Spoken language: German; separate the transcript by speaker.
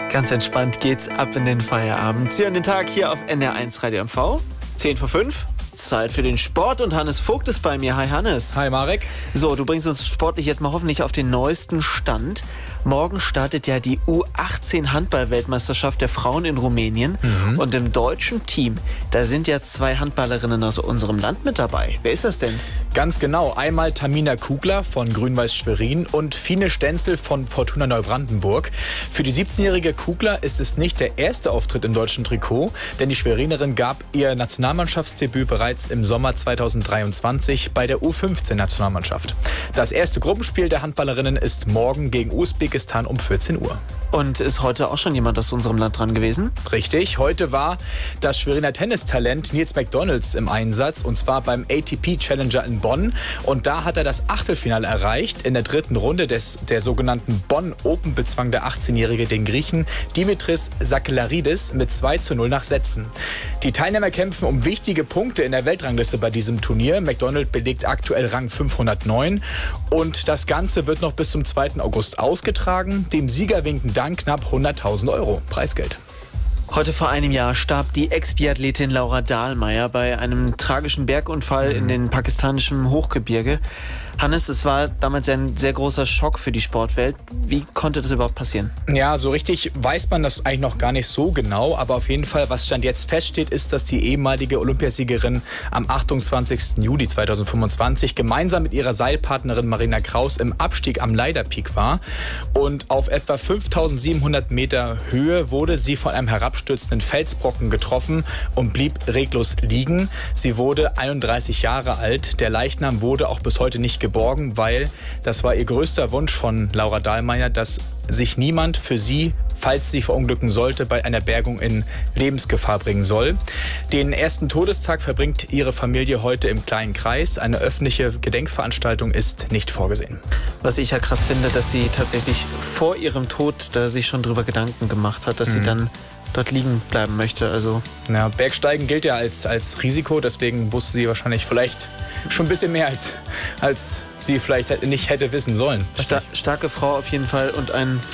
Speaker 1: Ganz entspannt geht's ab in den Feierabend. Sie hören den Tag hier auf NR1 Radio MV. 10 vor 5. Zeit für den Sport und Hannes Vogt ist bei mir. Hi Hannes.
Speaker 2: Hi Marek.
Speaker 1: So, du bringst uns sportlich jetzt mal hoffentlich auf den neuesten Stand. Morgen startet ja die U18 Handball-Weltmeisterschaft der Frauen in Rumänien. Und im deutschen Team, da sind ja 2 Handballerinnen aus unserem Land mit dabei. Wer ist das denn?
Speaker 2: Ganz genau. Einmal Tamina Kugler von Grün-Weiß Schwerin und Fine Stenzel von Fortuna Neubrandenburg. Für die 17-jährige Kugler ist es nicht der erste Auftritt im deutschen Trikot, denn die Schwerinerin gab ihr Nationalmannschaftsdebüt bereits im Sommer 2023 bei der U15-Nationalmannschaft. Das erste Gruppenspiel der Handballerinnen ist morgen gegen Usbekistan um 14 Uhr.
Speaker 1: Und ist heute auch schon jemand aus unserem Land dran gewesen?
Speaker 2: Richtig, heute war das Schweriner Tennistalent Nils McDonalds im Einsatz, und zwar beim ATP Challenger in Bonn. Und da hat er das Achtelfinale erreicht. In der dritten Runde der sogenannten Bonn Open bezwang der 18-Jährige den Griechen Dimitris Sakellaridis mit 2:0 nach Sätzen. Die Teilnehmer kämpfen um wichtige Punkte in der Weltrangliste bei diesem Turnier. McDonald belegt aktuell Rang 509 und das Ganze wird noch bis zum 2. August ausgetragen. Dem Sieger winken dann knapp 100.000 Euro Preisgeld.
Speaker 1: Heute vor einem Jahr starb die Ex-Biathletin Laura Dahlmeier bei einem tragischen Bergunfall in den pakistanischen Hochgebirge. Hannes, es war damals ein sehr großer Schock für die Sportwelt. Wie konnte das überhaupt passieren?
Speaker 2: Ja, so richtig weiß man das eigentlich noch gar nicht so genau. Aber auf jeden Fall, was Stand jetzt feststeht, ist, dass die ehemalige Olympiasiegerin am 28. Juli 2025 gemeinsam mit ihrer Seilpartnerin Marina Kraus im Abstieg am Leiterpeak war. Und auf etwa 5700 Meter Höhe wurde sie von einem herabstürzenden Felsbrocken getroffen und blieb reglos liegen. Sie wurde 31 Jahre alt. Der Leichnam wurde auch bis heute nicht geborgen, weil das war ihr größter Wunsch von Laura Dahlmeier, dass sich niemand für sie, falls sie verunglücken sollte, bei einer Bergung in Lebensgefahr bringen soll. Den ersten Todestag verbringt ihre Familie heute im kleinen Kreis. Eine öffentliche Gedenkveranstaltung ist nicht vorgesehen.
Speaker 1: Was ich ja krass finde, dass sie tatsächlich vor ihrem Tod da sich schon drüber Gedanken gemacht hat, dass sie dann dort liegen bleiben möchte. Also
Speaker 2: ja, Bergsteigen gilt ja als Risiko, deswegen wusste sie wahrscheinlich vielleicht schon ein bisschen mehr, als sie vielleicht nicht hätte wissen sollen.
Speaker 1: Starke Frau auf jeden Fall und ein